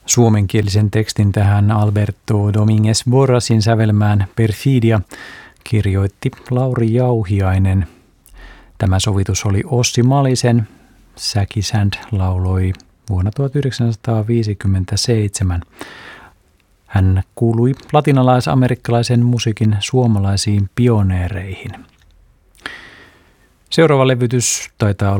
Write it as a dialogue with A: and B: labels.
A: Suomenkielisen tekstin tähän Alberto Dominguez Borrasin sävelmään Perfidia kirjoitti Lauri Jauhiainen. Tämä sovitus oli Ossi Malisen. Säki Sand lauloi vuonna 1957. Hän kuului latinalais-amerikkalaisen musiikin suomalaisiin pioneereihin. Seuraava levytys taitaa olla